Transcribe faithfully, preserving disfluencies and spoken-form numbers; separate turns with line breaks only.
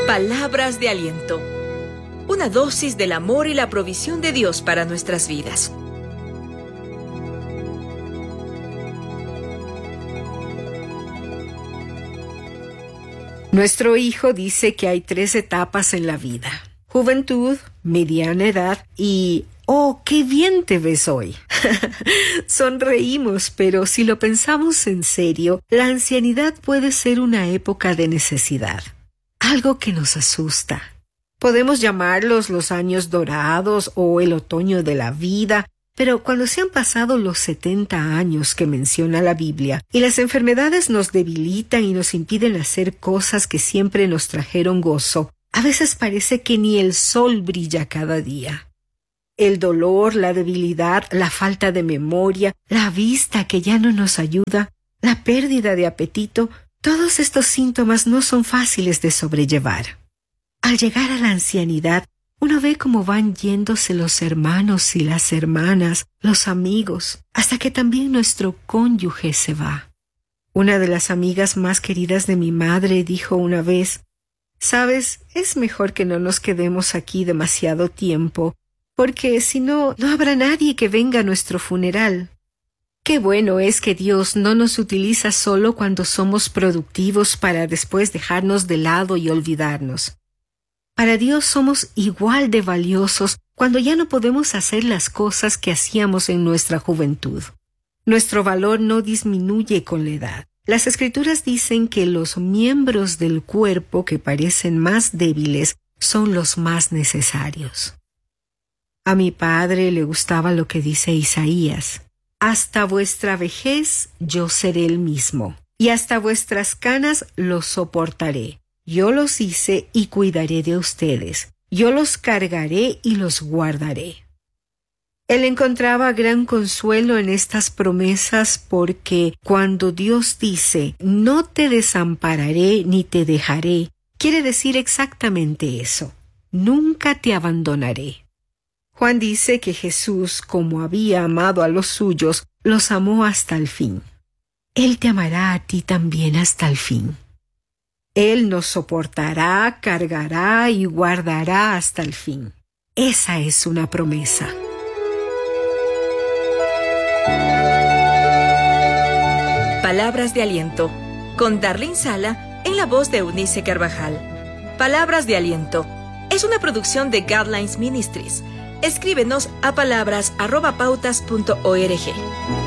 Palabras de aliento. Una dosis del amor y la provisión de Dios para nuestras vidas.
Nuestro hijo dice que hay tres etapas en la vida: juventud, mediana edad y ¡oh, qué bien te ves hoy! Sonreímos, pero si lo pensamos en serio, la ancianidad puede ser una época de necesidad, algo que nos asusta. Podemos llamarlos los años dorados o el otoño de la vida, pero cuando se han pasado los setenta años que menciona la Biblia y las enfermedades nos debilitan y nos impiden hacer cosas que siempre nos trajeron gozo, a veces parece que ni el sol brilla cada día. El dolor, la debilidad, la falta de memoria, la vista que ya no nos ayuda, la pérdida de apetito, todos estos síntomas no son fáciles de sobrellevar. Al llegar a la ancianidad, uno ve cómo van yéndose los hermanos y las hermanas, los amigos, hasta que también nuestro cónyuge se va. Una de las amigas más queridas de mi madre dijo una vez: «Sabes, es mejor que no nos quedemos aquí demasiado tiempo, porque si no, no habrá nadie que venga a nuestro funeral». Qué bueno es que Dios no nos utiliza solo cuando somos productivos para después dejarnos de lado y olvidarnos. Para Dios somos igual de valiosos cuando ya no podemos hacer las cosas que hacíamos en nuestra juventud. Nuestro valor no disminuye con la edad. Las Escrituras dicen que los miembros del cuerpo que parecen más débiles son los más necesarios. A mi padre le gustaba lo que dice Isaías: «Hasta vuestra vejez yo seré el mismo, y hasta vuestras canas los soportaré. Yo los hice y cuidaré de ustedes. Yo los cargaré y los guardaré». Él encontraba gran consuelo en estas promesas porque cuando Dios dice «no te desampararé ni te dejaré», quiere decir exactamente eso: nunca te abandonaré. Juan dice que Jesús, como había amado a los suyos, los amó hasta el fin. Él te amará a ti también hasta el fin. Él nos soportará, cargará y guardará hasta el fin. Esa es una promesa.
Palabras de aliento, con Darlene Sala en la voz de Eunice Carvajal. Palabras de aliento es una producción de Guidelines Ministries. Escríbenos a palabras arroba pautas punto org.